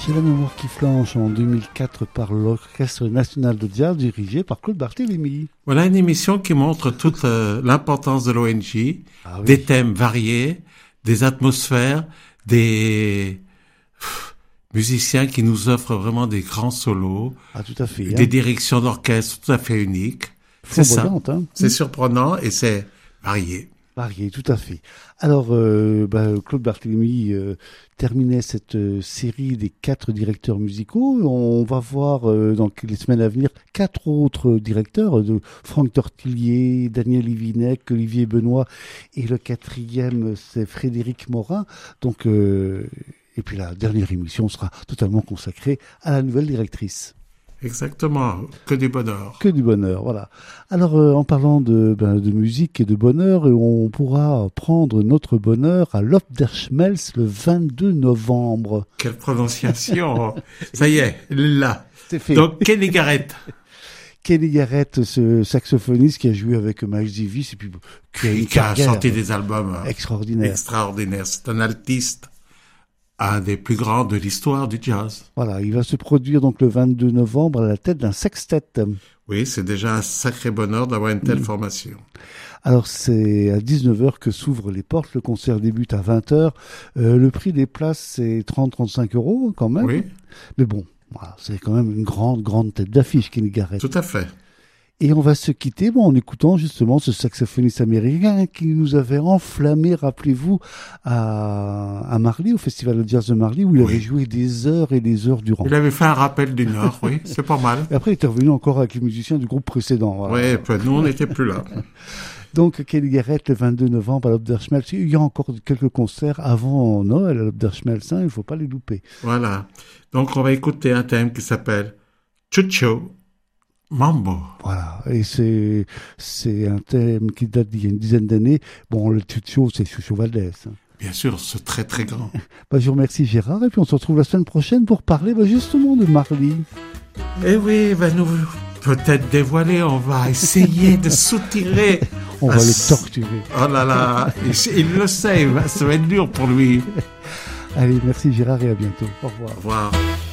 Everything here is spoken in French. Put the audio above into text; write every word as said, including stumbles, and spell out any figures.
J'ai la mémoire qui flanche en deux mille quatre par l'Orchestre National de Jazz dirigé par Claude Barthélémy. Voilà une émission qui montre toute euh, l'importance de l'O N J, ah, oui. Des thèmes variés, des atmosphères, des pff, musiciens qui nous offrent vraiment des grands solos, ah, tout à fait, des hein. directions d'orchestre tout à fait uniques. C'est ça, hein. C'est mmh. surprenant et c'est varié. Varié, tout à fait. Alors, euh, bah, Claude Barthélémy euh, terminait cette euh, série des quatre directeurs musicaux. On va voir euh, dans les semaines à venir quatre autres directeurs, de Franck Tortillier, Daniel Ivinec, Olivier Benoît, et le quatrième, c'est Frédéric Morin. Donc, euh, et puis la dernière émission sera totalement consacrée à la nouvelle directrice. Exactement, que du bonheur. Que du bonheur, voilà. Alors, euh, en parlant de, ben, de musique et de bonheur, on pourra prendre notre bonheur à l'Op der Schmelz le vingt-deux novembre. Quelle prononciation. Ça y est, là. C'est fait. Donc, Kenny Garrett. Kenny Garrett, ce saxophoniste qui a joué avec Miles Davis et puis qui a, une qui a sorti des albums extraordinaires. Extraordinaires. C'est un altiste. Un des plus grands de l'histoire du jazz. Voilà, il va se produire donc le vingt-deux novembre à la tête d'un sextet. Oui, c'est déjà un sacré bonheur d'avoir une telle mmh. formation. Alors c'est à dix-neuf heures que s'ouvrent les portes, le concert débute à vingt heures. Euh, le prix des places c'est trente à trente-cinq euros quand même. Oui. Mais bon, voilà, c'est quand même une grande, grande tête d'affiche, Kenny Garrett. Tout à fait. Et on va se quitter bon, en écoutant justement ce saxophoniste américain qui nous avait enflammé, rappelez-vous, à, à Marly, au Festival de Jazz de Marly, où il oui. avait joué des heures et des heures durant. Il avait fait un rappel du Nord, oui, c'est pas mal. Et après, il était revenu encore avec les musiciens du groupe précédent. Voilà. Oui, nous, on n'était plus là. Donc, Kenny Garrett, le vingt-deux novembre à l'Op der Schmelz. Il y a encore quelques concerts avant Noël à l'Op der Schmelz, hein, il ne faut pas les louper. Voilà. Donc, on va écouter un thème qui s'appelle Chucho Mambo. Voilà, et c'est c'est un thème qui date d'il y a une dizaine d'années. Bon, le Chucho, c'est Chucho Valdés. Hein. Bien sûr, c'est très très grand. bah, je vous remercie Gérard, et puis on se retrouve la semaine prochaine pour parler bah, justement de Marly. Eh oui, va nous peut-être dévoiler, on va essayer de soutirer. On va le torturer. Oh là là, il, il le sait, ça va être dur pour lui. Allez, merci Gérard et à bientôt. Au revoir. Au revoir.